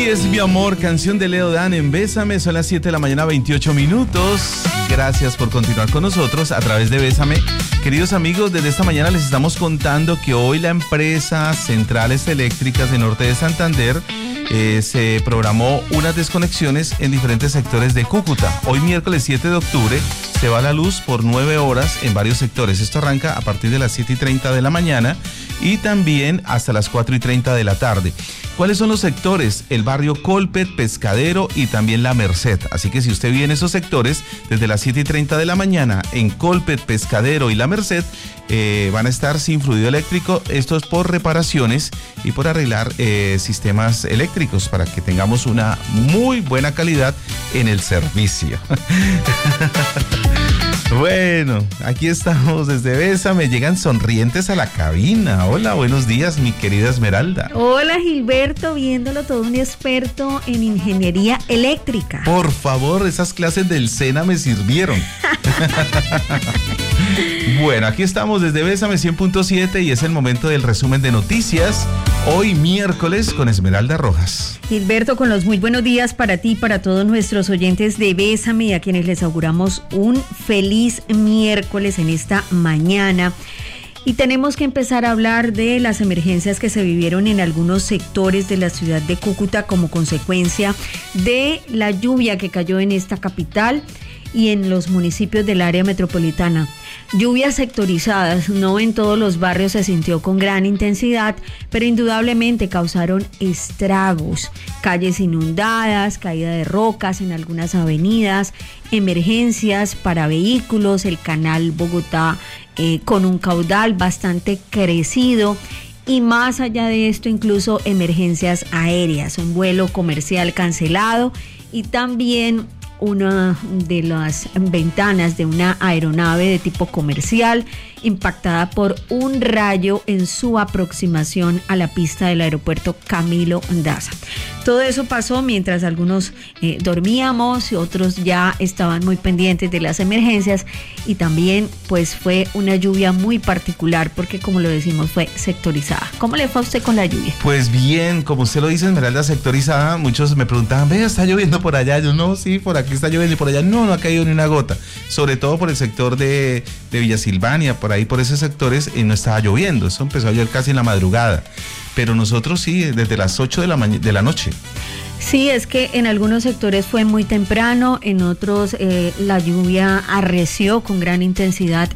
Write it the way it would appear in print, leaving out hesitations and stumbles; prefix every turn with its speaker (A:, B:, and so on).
A: Es mi amor, canción de Leo Dan en Bésame. Son las 7 de la mañana, 28 minutos. Gracias por continuar con nosotros a través de Bésame. Queridos amigos, desde esta mañana les estamos contando que hoy la empresa Centrales Eléctricas de Norte de Santander se programó unas desconexiones en diferentes sectores de Cúcuta. Hoy miércoles 7 de octubre se va la luz por 9 horas en varios sectores. Esto arranca a partir de las 7:30 de la mañana y también hasta las 4:30 de la tarde. ¿Cuáles son los sectores? El barrio Colpet, Pescadero y también La Merced. Así que si usted vive en esos sectores, desde las 7:30 de la mañana en Colpet, Pescadero y La Merced, van a estar sin fluido eléctrico. Esto es por reparaciones y por arreglar sistemas eléctricos para que tengamos una muy buena calidad en el servicio. Bueno, aquí estamos desde Bésame. Llegan sonrientes a la cabina. Hola, buenos días, mi querida Esmeralda.
B: Hola, Gilberto, viéndolo todo un experto en ingeniería eléctrica.
A: Por favor, esas clases del SENA me sirvieron. Bueno, aquí estamos desde Bésame 100.7 y es el momento del resumen de noticias. Hoy miércoles con Esmeralda Rojas.
B: Gilberto, con los muy buenos días para ti y para todos nuestros oyentes de Bésame y a quienes les auguramos un feliz miércoles en esta mañana. Y tenemos que empezar a hablar de las emergencias que se vivieron en algunos sectores de la ciudad de Cúcuta como consecuencia de la lluvia que cayó en esta capital y en los municipios del área metropolitana. Lluvias sectorizadas, no en todos los barrios se sintió con gran intensidad, pero indudablemente causaron estragos, calles inundadas, caída de rocas en algunas avenidas, emergencias para vehículos, el canal Bogotá con un caudal bastante crecido. Y más allá de esto, incluso emergencias aéreas, un vuelo comercial cancelado y también una de las ventanas de una aeronave de tipo comercial impactada por un rayo en su aproximación a la pista del aeropuerto Camilo Daza. Todo eso pasó mientras algunos dormíamos y otros ya estaban muy pendientes de las emergencias y también pues fue una lluvia muy particular porque como lo decimos fue sectorizada. ¿Cómo le fue a usted con la lluvia?
A: Pues bien, como usted lo dice, Esmeralda, sectorizada. Muchos me preguntaban, ve, ¿está lloviendo por allá? Yo no, sí, por aquí está lloviendo y por allá no ha caído ni una gota. Sobre todo por el sector de Villa Silvania, por ahí por esos sectores no estaba lloviendo. Eso empezó a llover casi en la madrugada. Pero nosotros sí, desde las 8 de la noche.
B: Sí, es que en algunos sectores fue muy temprano, en otros la lluvia arreció con gran intensidad